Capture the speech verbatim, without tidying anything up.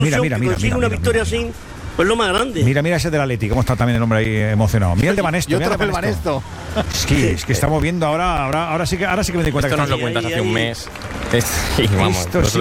Mira, mira, mira, consigue mira, una mira, victoria mira. así, pues lo más grande. Mira, mira ese del Atleti, cómo está también el hombre ahí emocionado. Mira el de Banesto. Y mira otro el de del Banesto. Es que, es que estamos viendo ahora, ahora, ahora sí que ahora sí que me doy cuenta Esto que nos lo está- cuentas ahí, hace un ahí. mes. Es, y vamos, Esto los sí